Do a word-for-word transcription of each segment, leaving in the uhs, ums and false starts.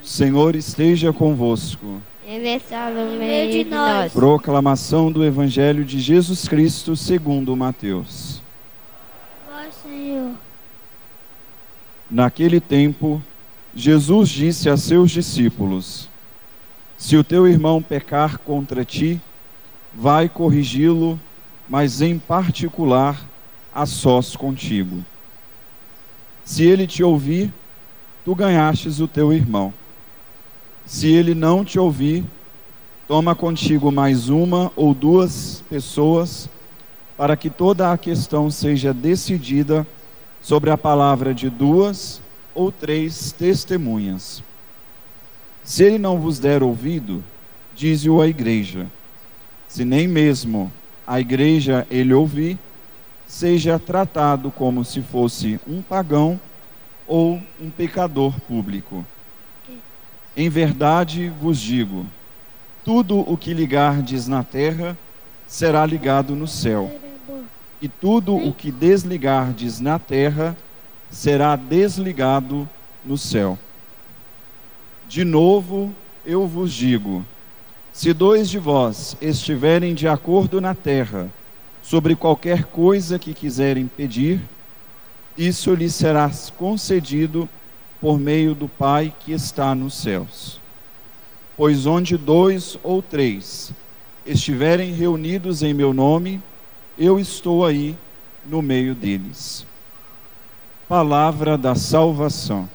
Senhor esteja convosco. Ele está no meio de nós. Proclamação do Evangelho de Jesus Cristo segundo Mateus. Ó Senhor. Naquele tempo, Jesus disse a seus discípulos: Se o teu irmão pecar contra ti, vai corrigi-lo, mas em particular, a sós contigo. Se ele te ouvir, tu ganhastes o teu irmão. Se ele não te ouvir, toma contigo mais uma ou duas pessoas, para que toda a questão seja decidida sobre a palavra de duas ou três testemunhas. Se ele não vos der ouvido, dize-o à igreja. Se nem mesmo a igreja ele ouvir, seja tratado como se fosse um pagão ou um pecador público. Em verdade vos digo, tudo o que ligardes na terra será ligado no céu, e tudo o que desligardes na terra será desligado no céu. De novo eu vos digo, se dois de vós estiverem de acordo na terra sobre qualquer coisa que quiserem pedir, isso lhes será concedido por meio do Pai que está nos céus. Pois onde dois ou três estiverem reunidos em meu nome, eu estou aí no meio deles. Palavra da salvação.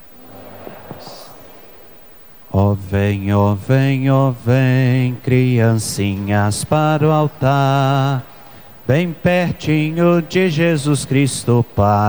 Ó vem, ó vem, ó vem, criancinhas para o altar, bem pertinho de Jesus Cristo Pai.